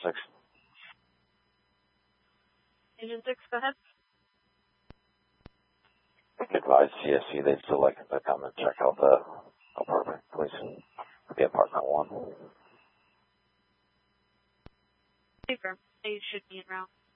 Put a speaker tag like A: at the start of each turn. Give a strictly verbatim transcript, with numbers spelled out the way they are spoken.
A: six.
B: Agent six, go ahead.
A: Advise C S C, they'd still like to come and check out the apartment, please. The apartment one.
B: Confirm. They should be in route.